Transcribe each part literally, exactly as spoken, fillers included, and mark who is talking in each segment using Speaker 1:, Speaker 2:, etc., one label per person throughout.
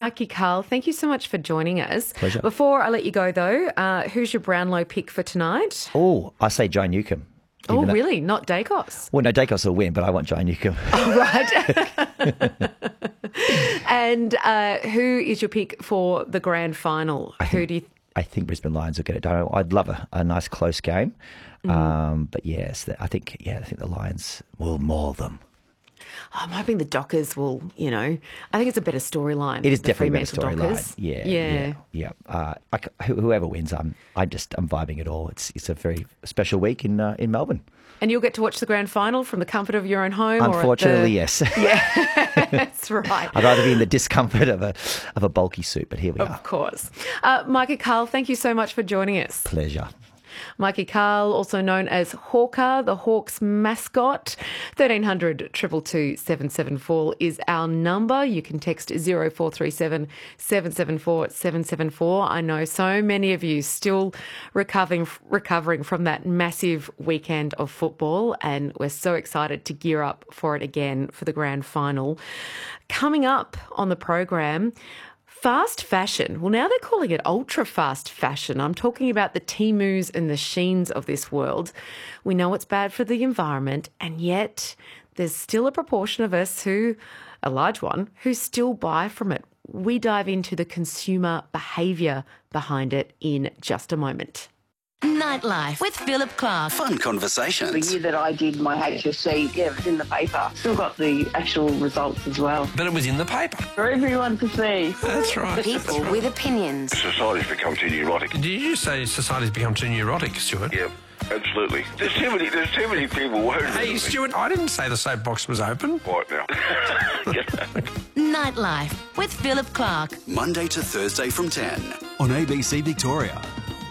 Speaker 1: Mikey Carl, thank you so much for joining us.
Speaker 2: Pleasure.
Speaker 1: Before I let you go, though, uh, who's your Brownlow pick for tonight?
Speaker 2: Oh, I say Joe Newcomb.
Speaker 1: Oh, really? Not Dacos?
Speaker 2: Well, no, Dacos will win, but I want Joe Newcomb.
Speaker 1: Oh, right. And uh, who is your pick for the grand final?
Speaker 2: I
Speaker 1: who
Speaker 2: think,
Speaker 1: do you...
Speaker 2: I think Brisbane Lions will get it done. I'd love a, a nice close game. Mm. Um, but yes, I think, yeah, I think the Lions will maul them.
Speaker 1: I'm hoping the Dockers will, you know, I think it's a better storyline.
Speaker 2: It is definitely a better storyline. Yeah,
Speaker 1: yeah,
Speaker 2: yeah, yeah. Uh, I, whoever wins, I'm, I just, I'm vibing it all. It's, it's a very special week in uh, in Melbourne.
Speaker 1: And you'll get to watch the grand final from the comfort of your own home.
Speaker 2: Unfortunately,
Speaker 1: or
Speaker 2: yes.
Speaker 1: Yeah, that's right.
Speaker 2: I'd rather be in the discomfort of a of a bulky suit, but here we
Speaker 1: of
Speaker 2: are.
Speaker 1: Of course. Uh, Mikey Carl, thank you so much for joining us.
Speaker 2: Pleasure.
Speaker 1: Mikey Carl, also known as Hawker, the Hawks mascot. thirteen hundred, two two two, seven seven four is our number. You can text zero four three seven, seven seven four, seven seven four. I know so many of you still recovering recovering from that massive weekend of football, and we're so excited to gear up for it again for the grand final. Coming up on the program, fast fashion. Well, now they're calling it ultra fast fashion. I'm talking about the Temus and the Sheins of this world. We know it's bad for the environment, and yet there's still a proportion of us who, a large one, who still buy from it. We dive into the consumer behaviour behind it in just a moment.
Speaker 3: Nightlife with Philip Clark.
Speaker 4: Fun conversations.
Speaker 5: The year that I did my H S C, yeah, it was in the paper. Still got the actual results as well.
Speaker 6: But it was in the paper.
Speaker 5: For everyone to see.
Speaker 6: That's right.
Speaker 3: People
Speaker 6: That's right.
Speaker 3: with opinions.
Speaker 7: Society's become too neurotic.
Speaker 6: Did you say society's become too neurotic, Stuart?
Speaker 7: Yeah, absolutely. There's too many, there's too many people worried.
Speaker 6: Hey, Stuart, I didn't say the soapbox was open.
Speaker 7: Right now.
Speaker 3: Nightlife with Philip Clark.
Speaker 4: Monday to Thursday from ten.
Speaker 8: On A B C Victoria.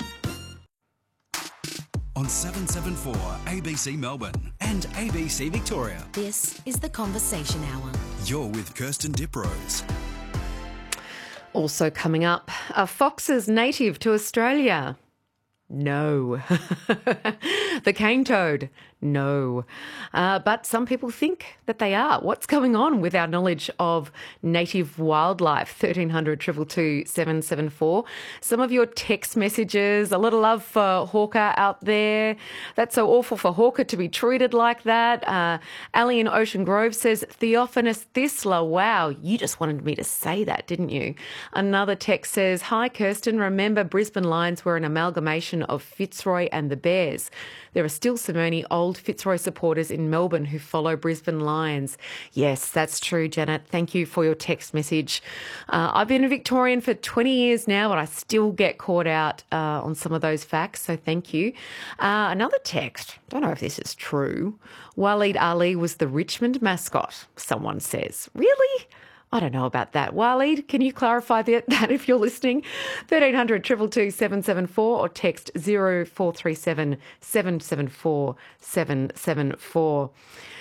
Speaker 4: On seven seven four A B C Melbourne and A B C Victoria.
Speaker 3: This is the Conversation Hour.
Speaker 4: You're with Kirsten Diprose.
Speaker 1: Also coming up, are foxes native to Australia? No. The cane toad? No. Uh, but some people think that they are. What's going on with our knowledge of native wildlife? thirteen hundred, two two two, seven seven four. Some of your text messages, a little love for Hawker out there. That's so awful for Hawker to be treated like that. Uh, Ali in Ocean Grove says, Theophanous Thistler. Wow, you just wanted me to say that, didn't you? Another text says, hi, Kirsten. Remember Brisbane Lions were an amalgamation of Fitzroy and the Bears. There are still so many old Fitzroy supporters in Melbourne who follow Brisbane Lions. Yes, that's true, Janet. Thank you for your text message. Uh, I've been a Victorian for twenty years now, but I still get caught out uh, on some of those facts, so thank you. Uh, another text. Don't know if this is true. Waleed Ali was the Richmond mascot, someone says. Really? I don't know about that. Waleed, can you clarify that if you're listening? thirteen hundred, two two two, seven seven four or text zero four three seven, seven seven four, seven seven four.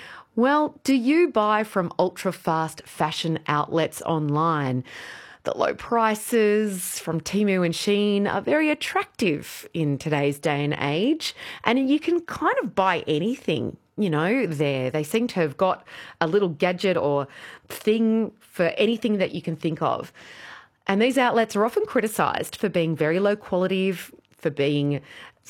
Speaker 1: Well, do you buy from ultra-fast fashion outlets online? The low prices from Temu and Shein are very attractive in today's day and age, and you can kind of buy anything, you know, there. They seem to have got a little gadget or thing for anything that you can think of. And these outlets are often criticised for being very low quality, for being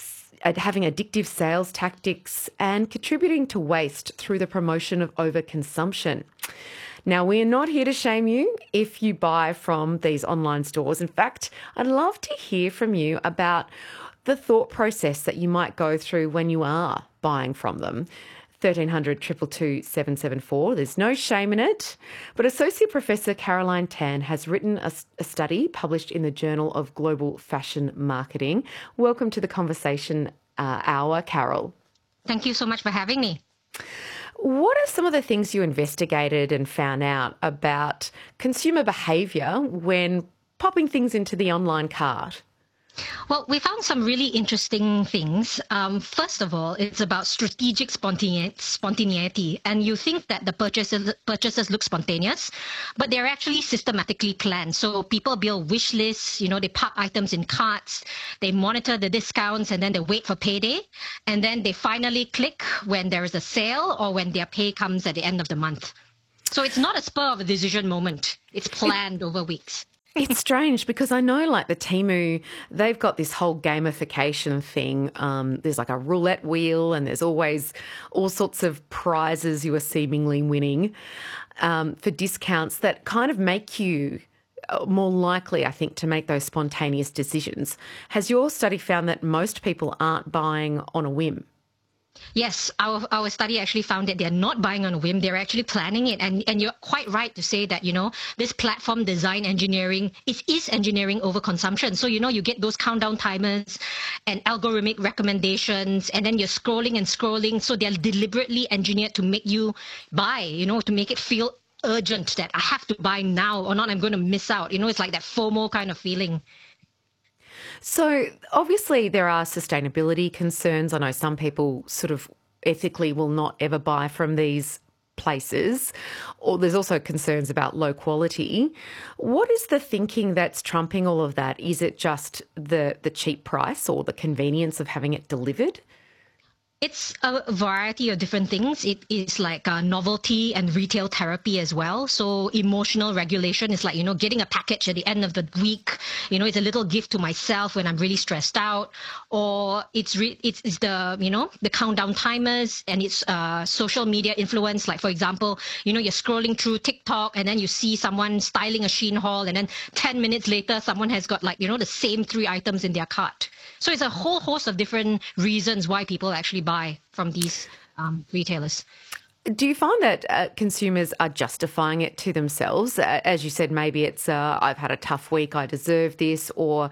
Speaker 1: having addictive sales tactics and contributing to waste through the promotion of overconsumption. Now, we are not here to shame you if you buy from these online stores. In fact, I'd love to hear from you about the thought process that you might go through when you are buying from them. thirteen hundred, two two two, seven seven four. There's no shame in it. But Associate Professor Caroline Tan has written a, a study published in the Journal of Global Fashion Marketing. Welcome to the Conversation uh, Hour, Carol.
Speaker 9: Thank you so much for having me.
Speaker 1: What are some of the things you investigated and found out about consumer behaviour when popping things into the online cart?
Speaker 9: Well, we found some really interesting things. Um, first of all, it's about strategic spontaneity, spontaneity. And you think that the purchases, purchases look spontaneous, but they're actually systematically planned. So people build wish lists, you know, they park items in carts, they monitor the discounts, and then they wait for payday. And then they finally click when there is a sale or when their pay comes at the end of the month. So it's not a spur of a decision moment. It's planned over weeks.
Speaker 1: It's strange because I know like the Temu, they've got this whole gamification thing. Um, there's like a roulette wheel and there's always all sorts of prizes you are seemingly winning um, for discounts that kind of make you more likely, I think, to make those spontaneous decisions. Has your study found that most people aren't buying on a whim?
Speaker 9: Yes, our our study actually found that they're not buying on a whim. They're actually planning it. And, and you're quite right to say that, you know, this platform design engineering, it is engineering over consumption. So, you know, you get those countdown timers and algorithmic recommendations, and then you're scrolling and scrolling. So they're deliberately engineered to make you buy, you know, to make it feel urgent that I have to buy now or not, I'm going to miss out. You know, it's like that FOMO kind of feeling.
Speaker 1: So obviously there are sustainability concerns. I know some people sort of ethically will not ever buy from these places, or there's also concerns about low quality. What is the thinking that's trumping all of that? Is it just the, the cheap price or the convenience of having it delivered?
Speaker 9: It's a variety of different things. It is like uh, novelty and retail therapy as well. So emotional regulation is like, you know, getting a package at the end of the week. You know, it's a little gift to myself when I'm really stressed out. Or it's re- it's, it's the, you know, the countdown timers, and it's uh, social media influence. Like, for example, you know, you're scrolling through TikTok and then you see someone styling a Shein haul, and then ten minutes later, someone has got like, you know, the same three items in their cart. So it's a whole host of different reasons why people actually buy from these um, retailers.
Speaker 1: Do you find that uh, consumers are justifying it to themselves? Uh, as you said, maybe it's, uh, I've had a tough week, I deserve this, or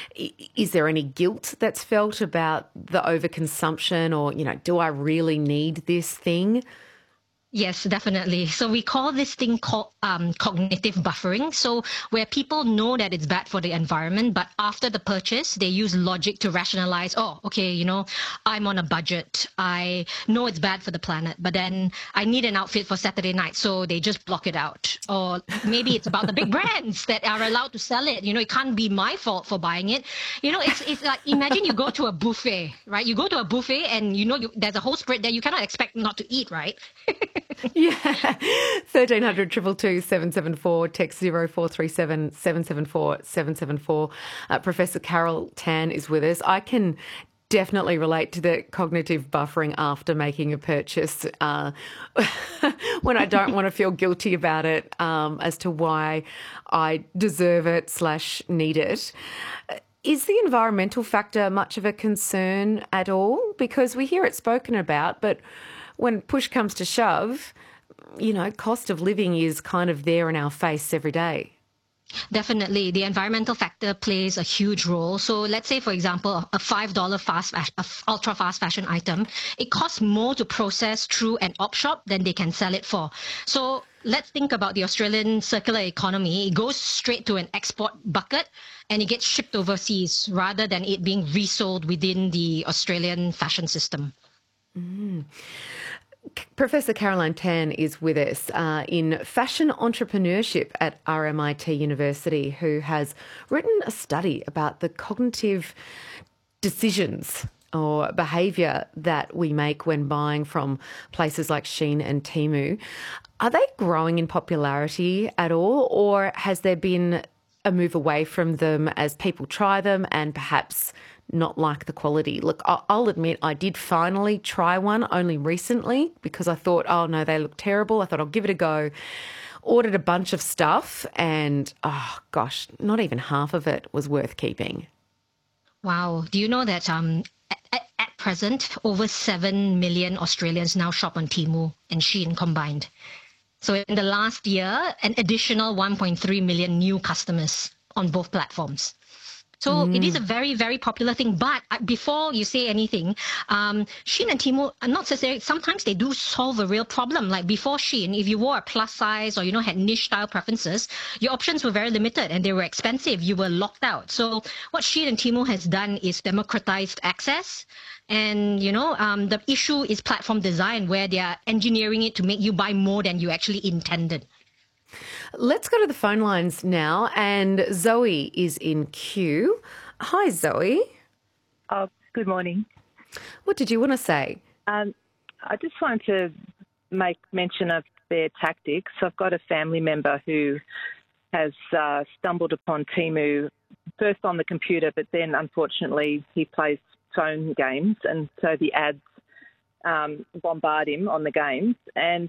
Speaker 1: is there any guilt that's felt about the overconsumption, or, you know, do I really need this thing?
Speaker 9: Yes, definitely. So we call this thing called um, cognitive buffering. So where people know that it's bad for the environment, but after the purchase, they use logic to rationalize, oh, okay, you know, I'm on a budget. I know it's bad for the planet, but then I need an outfit for Saturday night. So they just block it out. Or maybe it's about the big brands that are allowed to sell it. You know, it can't be my fault for buying it. You know, it's, it's like, imagine you go to a buffet, right? You go to a buffet and you know you, there's a whole spread that you cannot expect not to eat, right?
Speaker 1: Yeah, thirteen hundred two two two seven seven four, text zero four three seven seven seven four seven seven four. Uh, Professor Carol Tan is with us. I can definitely relate to the cognitive buffering after making a purchase uh, when I don't want to feel guilty about it um, as to why I deserve it slash need it. Is the environmental factor much of a concern at all? Because we hear it spoken about, but when push comes to shove, you know, cost of living is kind of there in our face every day.
Speaker 9: Definitely. The environmental factor plays a huge role. So let's say, for example, a five dollars fast, a ultra fast fashion item, it costs more to process through an op shop than they can sell it for. So let's think about the Australian circular economy. It goes straight to an export bucket and it gets shipped overseas rather than it being resold within the Australian fashion system.
Speaker 1: Mm. Professor Caroline Tan is with us uh, in fashion entrepreneurship at R M I T University, who has written a study about the cognitive decisions or behaviour that we make when buying from places like Shein and Temu. Are they growing in popularity at all, or has there been a move away from them as people try them and perhaps not like the quality? Look, I'll admit I did finally try one only recently because I thought, oh no, they look terrible. I thought I'll give it a go. Ordered a bunch of stuff and, oh gosh, not even half of it was worth keeping.
Speaker 9: Wow. Do you know that um, at, at present, over seven million Australians now shop on Temu and Shein combined. So in the last year, an additional one point three million new customers on both platforms. So mm. it is a very, very popular thing. But before you say anything, um, Shein and Temu are not necessarily, sometimes they do solve a real problem. Like before Shein, if you wore a plus size or, you know, had niche style preferences, your options were very limited and they were expensive. You were locked out. So what Shein and Temu has done is democratized access. And, you know, um, the issue is platform design, where they are engineering it to make you buy more than you actually intended.
Speaker 1: Let's go to the phone lines now, and Zoe is in queue. Hi, Zoe.
Speaker 10: Oh, good morning.
Speaker 1: What did you want to say?
Speaker 10: Um, I just wanted to make mention of their tactics. I've got a family member who has uh, stumbled upon Temu first on the computer, but then unfortunately he plays phone games, and so the ads um, bombard him on the games, and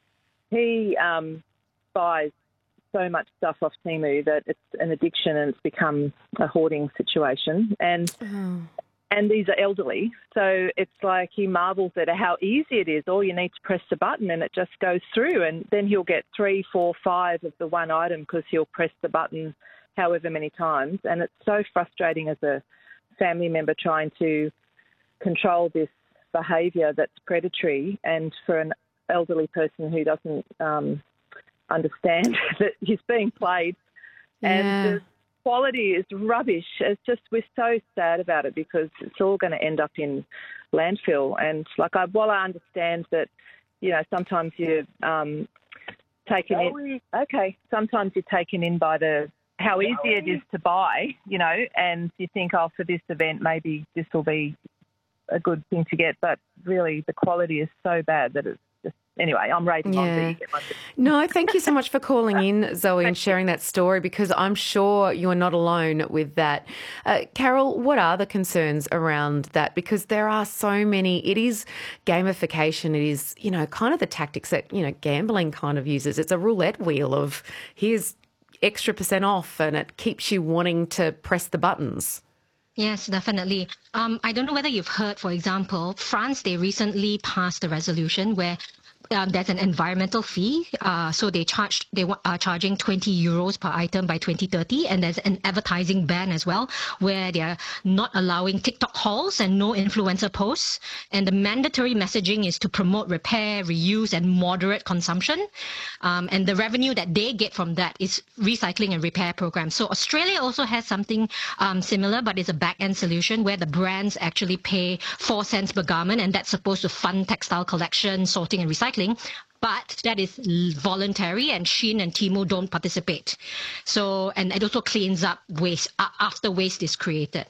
Speaker 10: he um, buys so much stuff off Temu that it's an addiction and it's become a hoarding situation. And oh. and these are elderly, so it's like he marvels at how easy it is. All you need to press the button and it just goes through, and then he'll get three, four, five of the one item because he'll press the button however many times. And it's so frustrating as a family member trying to control this behaviour that's predatory, and for an elderly person who doesn't um, understand that he's being played.
Speaker 1: Yeah.
Speaker 10: And the quality is rubbish. It's just, we're so sad about it because it's all going to end up in landfill. And like, I, while I understand that, you know, sometimes you're um, taken in, okay, sometimes you're taken in by the how easy it is to buy, you know, and you think, oh, for this event, maybe this will be a good thing to get. But really, the quality is so bad that it's just, anyway, I'm raving on.
Speaker 1: Yeah.
Speaker 10: You get my...
Speaker 1: No, thank you so much for calling in, Zoe, and sharing that story, because I'm sure you're not alone with that. Uh, Carol, what are the concerns around that? Because there are so many. It is gamification. It is, you know, kind of the tactics that, you know, gambling kind of uses. It's a roulette wheel of here's extra percent off, and it keeps you wanting to press the buttons.
Speaker 9: Yes, definitely. Um, I don't know whether you've heard, for example, France, they recently passed a resolution where um, there's an environmental fee. Uh, so they charged, they are charging twenty euros per item by twenty thirty. And there's an advertising ban as well, where they're not allowing TikTok hauls and no influencer posts. And the mandatory messaging is to promote repair, reuse, and moderate consumption. Um, and the revenue that they get from that is recycling and repair programs. So Australia also has something um, similar, but it's a back-end solution where the brands actually pay four cents per garment, and that's supposed to fund textile collection, sorting, and recycling. But that is voluntary, and Shein and Temu don't participate. So, and it also cleans up waste uh, after waste is created.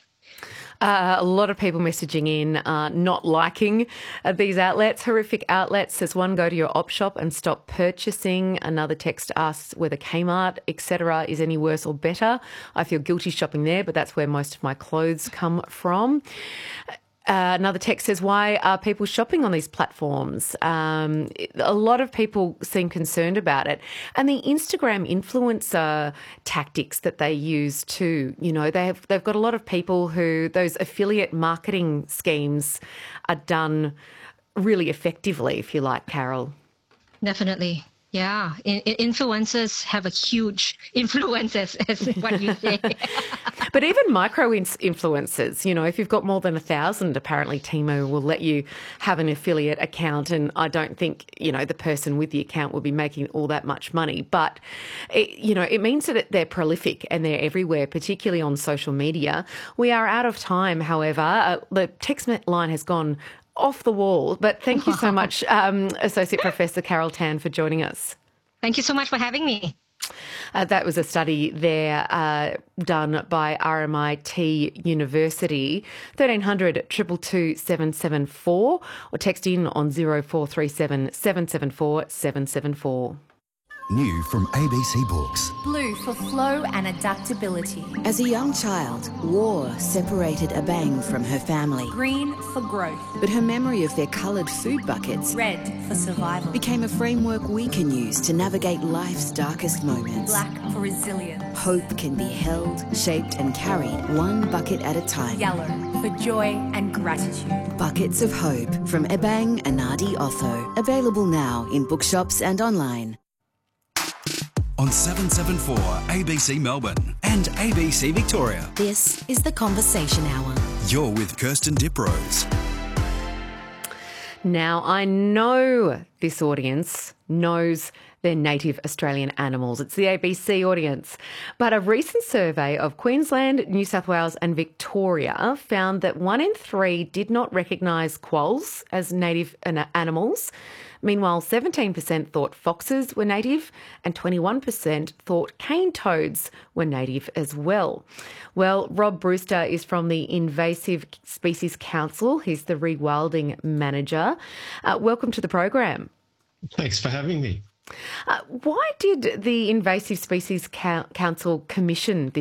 Speaker 1: Uh, a lot of people messaging in, uh, not liking uh, these outlets, horrific outlets. Says one, go to your op shop and stop purchasing. Another text asks whether Kmart, et cetera, is any worse or better. I feel guilty shopping there, but that's where most of my clothes come from. Uh, another text says, why are people shopping on these platforms? Um, a lot of people seem concerned about it. And the Instagram influencer tactics that they use too, you know, they have, they've got a lot of people who those affiliate marketing schemes are done really effectively, if you like, Carol.
Speaker 9: Definitely. Yeah, in, in influencers have a huge influence, as, as what you say.
Speaker 1: But even micro influencers, you know, if you've got more than a thousand, apparently Temu will let you have an affiliate account. And I don't think, you know, the person with the account will be making all that much money. But, it, you know, it means that they're prolific and they're everywhere, particularly on social media. We are out of time, however. Uh, the text line has gone off the wall. But thank you so much, um, Associate Professor Carol Tan, for joining us.
Speaker 9: Thank you so much for having me.
Speaker 1: Uh, that was a study there uh, done by R M I T University. thirteen hundred, two two two, seven seven four or text in on zero four three seven, seven seven four, seven seven four.
Speaker 8: New from A B C Books.
Speaker 11: Blue for flow and adaptability.
Speaker 12: As a young child, war separated Abang from her family.
Speaker 11: Green for growth.
Speaker 12: But her memory of their coloured food buckets,
Speaker 11: red for survival,
Speaker 12: became a framework we can use to navigate life's darkest moments.
Speaker 11: Black for resilience.
Speaker 12: Hope can be held, shaped and carried one bucket at a time.
Speaker 11: Yellow for joy and gratitude.
Speaker 12: Buckets of Hope from Ebang Anadi Otho. Available now in bookshops and online.
Speaker 4: On seven seven four A B C Melbourne and A B C Victoria.
Speaker 3: This is the Conversation Hour.
Speaker 4: You're with Kirsten Diprose.
Speaker 1: Now, I know this audience knows their native Australian animals. It's the A B C audience. But a recent survey of Queensland, New South Wales and Victoria found that one in three did not recognise quolls as native animals. Meanwhile, seventeen percent thought foxes were native and twenty-one percent thought cane toads were native as well. Well, Rob Brewster is from the Invasive Species Council. He's the rewilding manager. Uh, welcome to the program.
Speaker 13: Thanks for having me.
Speaker 1: Uh, why did the Invasive Species Coun- Council commission this